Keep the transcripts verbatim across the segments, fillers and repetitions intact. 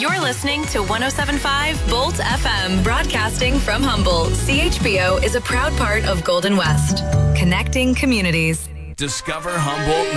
You're listening to one oh seven point five Bolt F M, broadcasting from Humboldt. C H B O is a proud part of Golden West, connecting communities. Discover Humboldt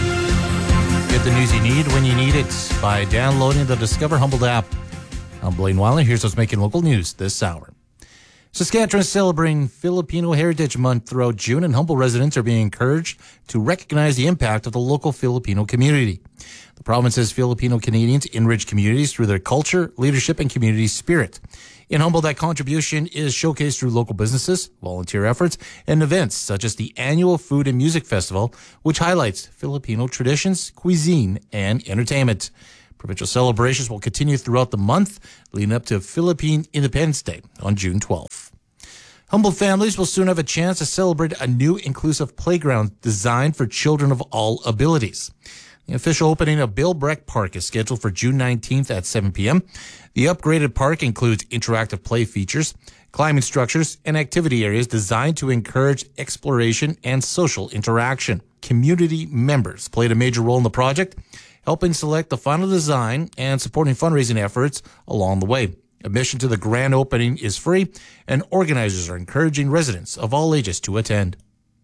News. Get the news you need when you need it by downloading the Discover Humboldt app. I'm Blaine Weiler. Here's what's making local news this hour. Saskatchewan is celebrating Filipino Heritage Month throughout June, and Humboldt residents are being encouraged to recognize the impact of the local Filipino community. The province says Filipino Canadians enrich communities through their culture, leadership, and community spirit. In Humboldt, that contribution is showcased through local businesses, volunteer efforts, and events such as the annual Food and Music Festival, which highlights Filipino traditions, cuisine, and entertainment. Provincial celebrations will continue throughout the month, leading up to Philippine Independence Day on June twelfth. Humboldt families will soon have a chance to celebrate a new inclusive playground designed for children of all abilities. The official opening of Bill Breck Park is scheduled for June nineteenth at seven p.m. The upgraded park includes interactive play features, climbing structures, and activity areas designed to encourage exploration and social interaction. Community members played a major role in the project, helping select the final design and supporting fundraising efforts along the way. Admission to the grand opening is free, and organizers are encouraging residents of all ages to attend.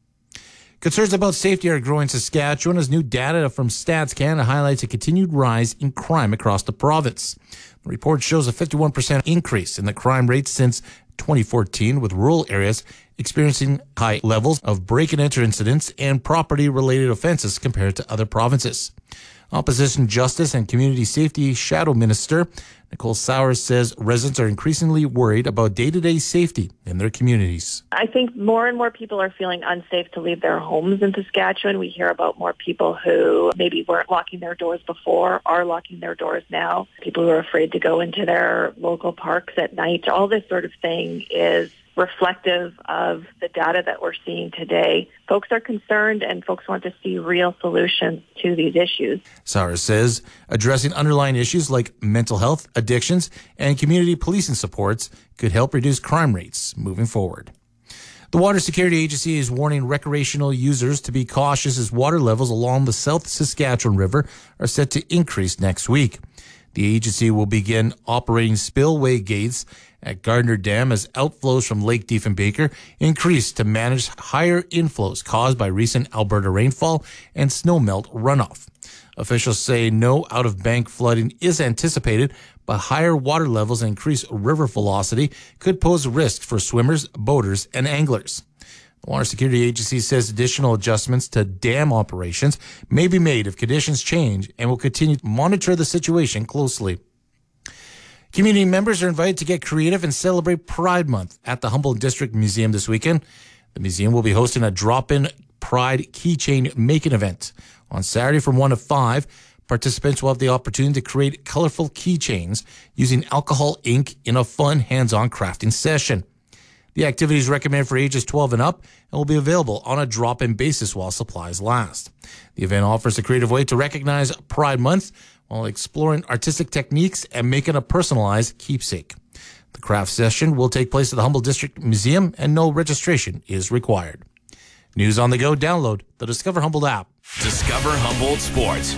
Concerns about safety are growing in Saskatchewan as new data from Stats Canada highlights a continued rise in crime across the province. The report shows a fifty-one percent increase in the crime rate since twenty fourteen, with rural areas experiencing high levels of break-and-enter incidents and property-related offenses compared to other provinces. Opposition Justice and Community Safety Shadow Minister Nicole Sowers says residents are increasingly worried about day-to-day safety in their communities. I think more and more people are feeling unsafe to leave their homes in Saskatchewan. We hear about more people who maybe weren't locking their doors before, are locking their doors now. People who are afraid to go into their local parks at night. All this sort of thing is reflective of the data that we're seeing today. Folks are concerned and folks want to see real solutions to these issues. Sowers says addressing underlying issues like mental health, addictions, and community policing supports could help reduce crime rates moving forward. The Water Security Agency is warning recreational users to be cautious as water levels along the South Saskatchewan River are set to increase next week. The agency will begin operating spillway gates at Gardner Dam as outflows from Lake Diefenbaker increase to manage higher inflows caused by recent Alberta rainfall and snowmelt runoff. Officials say no out-of-bank flooding is anticipated, but higher water levels and increased river velocity could pose risks for swimmers, boaters, and anglers. The Water Security Agency says additional adjustments to dam operations may be made if conditions change and will continue to monitor the situation closely. Community members are invited to get creative and celebrate Pride Month at the Humboldt District Museum this weekend. The museum will be hosting a drop-in Pride keychain making event. On Saturday from one to five, participants will have the opportunity to create colorful keychains using alcohol ink in a fun, hands-on crafting session. The activity is recommended for ages twelve and up and will be available on a drop-in basis while supplies last. The event offers a creative way to recognize Pride Month while exploring artistic techniques and making a personalized keepsake. The craft session will take place at the Humboldt District Museum and no registration is required. News on the go, download the Discover Humboldt app. Discover Humboldt Sports.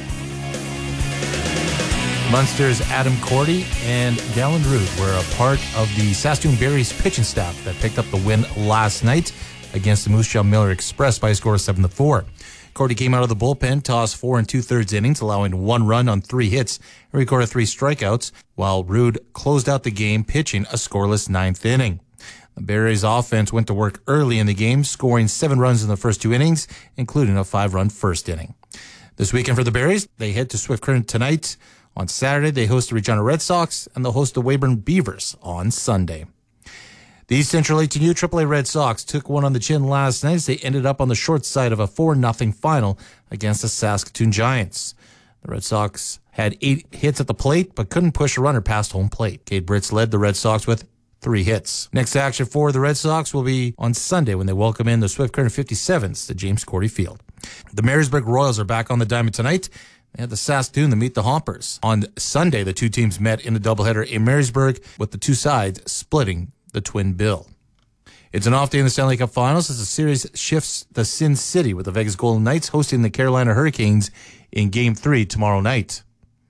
Munster's Adam Cordy and Dallin Rood were a part of the Saskatoon Berries pitching staff that picked up the win last night against the Moose Jaw Miller Express by a score of seven to four. Cordy came out of the bullpen, tossed four and two-thirds innings, allowing one run on three hits and recorded three strikeouts, while Rood closed out the game pitching a scoreless ninth inning. The Berries offense went to work early in the game, scoring seven runs in the first two innings, including a five-run first inning. This weekend for the Berries, they head to Swift Current tonight. On Saturday, they host the Regina Red Sox, and they'll host the Weyburn Beavers on Sunday. The East Central eighteen U triple A Red Sox took one on the chin last night as they ended up on the short side of a four nothing final against the Saskatoon Giants. The Red Sox had eight hits at the plate, but couldn't push a runner past home plate. Cade Britz led the Red Sox with three hits. Next action for the Red Sox will be on Sunday when they welcome in the Swift Current fifty-sevens to James Cordy Field. The Marysburg Royals are back on the diamond tonight. They had the Saskatoon to meet the Hoppers. On Sunday, the two teams met in a doubleheader in Marysburg, with the two sides splitting the twin bill. It's an off day in the Stanley Cup Finals as the series shifts to Sin City, with the Vegas Golden Knights hosting the Carolina Hurricanes in Game three tomorrow night.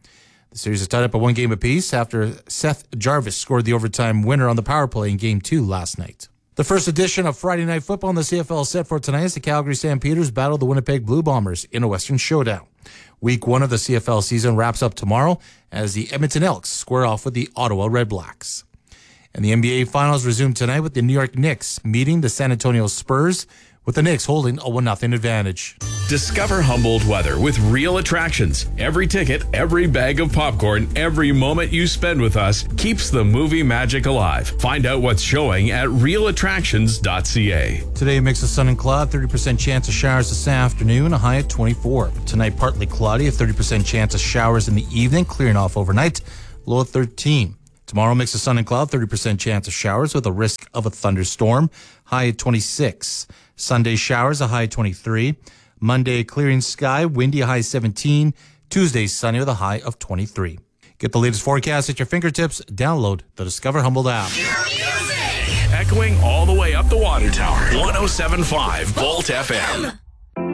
The series is tied up at one game apiece after Seth Jarvis scored the overtime winner on the power play in Game two last night. The first edition of Friday Night Football in the C F L is set for tonight as the Calgary Stampeders battle the Winnipeg Blue Bombers in a Western showdown. Week one of the C F L season wraps up tomorrow as the Edmonton Elks square off with the Ottawa Redblacks. And the N B A Finals resume tonight with the New York Knicks meeting the San Antonio Spurs, with the Knicks holding a one nothing advantage. Discover Humboldt weather with real attractions. Every ticket, every bag of popcorn, every moment you spend with us keeps the movie magic alive. Find out what's showing at real attractions dot c a. Today, a mix of sun and cloud, thirty percent chance of showers this afternoon, a high at twenty-four. Tonight, partly cloudy, a thirty percent chance of showers in the evening, clearing off overnight, low at thirteen. Tomorrow, mix of sun and cloud, thirty percent chance of showers with a risk of a thunderstorm, high at twenty-six. Sunday, showers, a high at twenty-three. Monday, clearing sky, windy, a high seventeen. Tuesday, sunny with a high of twenty-three. Get the latest forecast at your fingertips. Download the Discover Humboldt app. Echoing all the way up the water tower. one oh seven point five Bolt F M.